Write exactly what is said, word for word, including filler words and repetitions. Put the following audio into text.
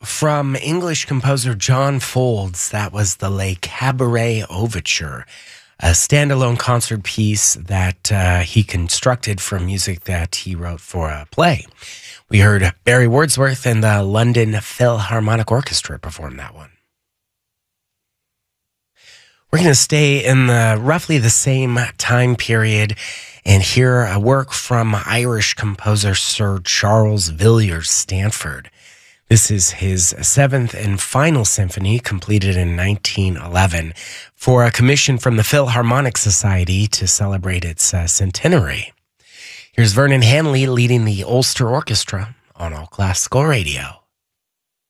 From English composer John Folds, that was the Les Cabarets Overture, a standalone concert piece that uh, he constructed from music that he wrote for a play. We heard Barry Wordsworth and the London Philharmonic Orchestra perform that one. We're going to stay in the roughly the same time period and hear a work from Irish composer Sir Charles Villiers Stanford. This is his seventh and final symphony, completed in nineteen eleven, for a commission from the Philharmonic Society to celebrate its uh, centenary. Here's Vernon Hanley leading the Ulster Orchestra on All Classical Radio.